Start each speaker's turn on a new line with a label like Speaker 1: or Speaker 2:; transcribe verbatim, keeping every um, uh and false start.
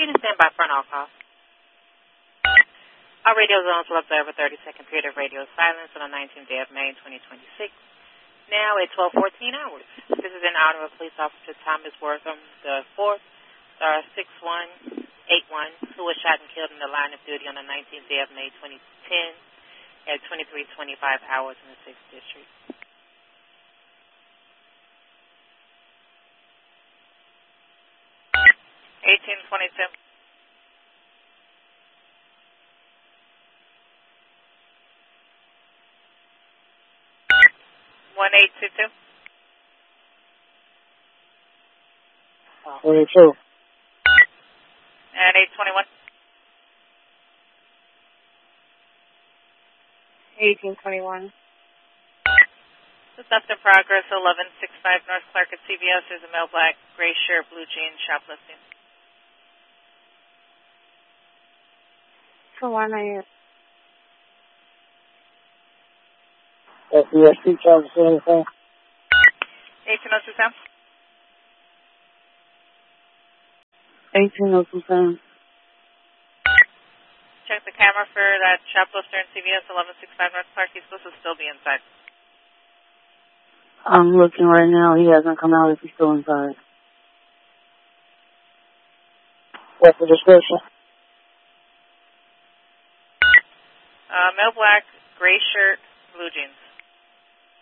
Speaker 1: Unit stand by for an all call. Our radio zones will observe a thirty-second period of radio silence on the nineteenth day of May, twenty twenty-six. Now at twelve fourteen hours. This is in honor of Police Officer Thomas Wortham the fourth, star six one eight one, who was shot and killed in the line of duty on the nineteenth day of May, twenty ten, at twenty-three twenty-five hours in the sixth District. eighteen twenty-two. one eight two two.
Speaker 2: twenty-two.
Speaker 1: And eight twenty-one.
Speaker 3: eighteen twenty-one.
Speaker 1: The theft in progress, eleven sixty-five North Clark at C V S. There's a male black, gray shirt, blue jeans, shoplifting.
Speaker 3: For one, I...
Speaker 2: S E S T trying to say anything?
Speaker 1: eighteen oh two Sam.
Speaker 3: eighteen oh two Sam.
Speaker 1: Check the camera for that shoplifter in C V S, eleven sixty-five North Clark. He's supposed to still be inside.
Speaker 3: I'm looking right now. He hasn't come out if he's still inside.
Speaker 2: What's the description?
Speaker 1: Uh, male black, gray shirt, blue jeans.